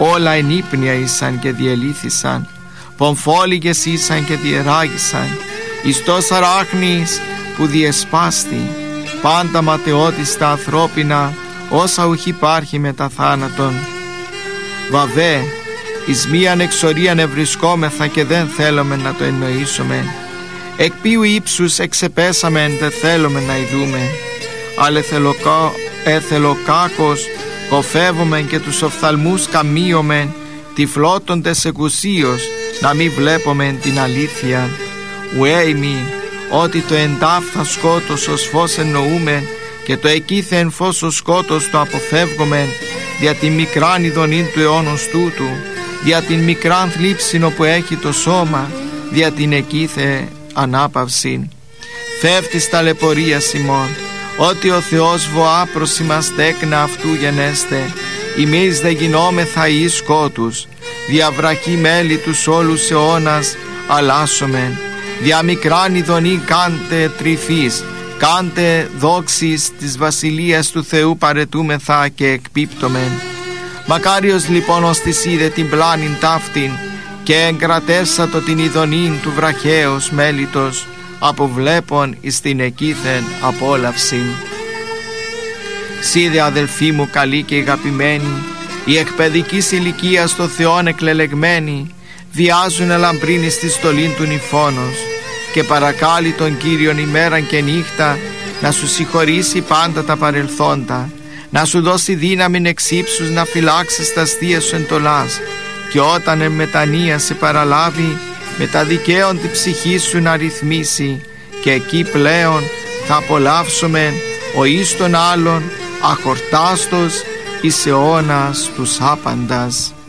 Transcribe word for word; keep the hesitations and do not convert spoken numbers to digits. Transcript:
όλα ενύπνια ήσαν και διελήθησαν, πομφόλιγες ήσαν και διεράγησαν, εις τόσα ράχνης που διεσπάστη, πάντα ματαιώτης τα ανθρώπινα, όσα ουχ υπάρχει μετά θάνατον. Βαβέ, εις μίαν εξορίαν ευρισκόμεθα και δεν θέλουμε να το εννοήσουμε, εκ ποιου ύψους εξεπέσαμεν δεν θέλουμε να ειδούμε, αλλά εθελοκάκος κοφεύομεν και τους οφθαλμούς καμίωμεν, τυφλώτοντες εκουσίως να μη βλέπομεν την αλήθεια. Ουέιμι, ότι το εντάφθα σκότος ως φως εννοούμεν και το εκείθεν φως ως σκότος το αποφεύγομεν, δια την μικράν ειδονήν του αιώνος τούτου, δια την μικράν θλίψην όπου έχει το σώμα, δια την εκείθε ανάπαυσιν. Φεύτης ταλαιπωρίας ημών, ότι ο Θεός βοά προς ημάς τέκνα αυτού γενέστε, ημείς δε γινόμεθα εις σκότους, δια βραχή μέλη τους όλους αιώνας αλλάσσομεν, δια μικράν ειδονή κάντε τρυφής, κάντε δόξης της βασιλείας του Θεού παρετούμεθα και εκπίπτομεν. Μακάριος λοιπόν ως της είδε την πλάνην ταύτην και εγκρατεύσατο την ειδονήν του βραχαίος μέλιτος, αποβλέπων εις την εκείθεν απόλαυσιν. Σίδε αδελφοί μου καλή και αγαπημένη, η εκπαιδικής ηλικίας στο Θεόν εκλελεγμένη, βιάζουν ελαμπρύνη στη στολήν του νηφώνος, και παρακάλει τον Κύριον ημέραν και νύχτα να σου συγχωρήσει πάντα τα παρελθόντα, να σου δώσει δύναμην εξ ύψους να φυλάξεις τα αστεία σου εντολάς, και όταν εν μετανία σε παραλάβει, με τα δικαίων τη ψυχή σου να ρυθμίσει, και εκεί πλέον θα απολαύσομεν ο εις τον άλλον αχορτάστος εις αιώνας τους άπαντας.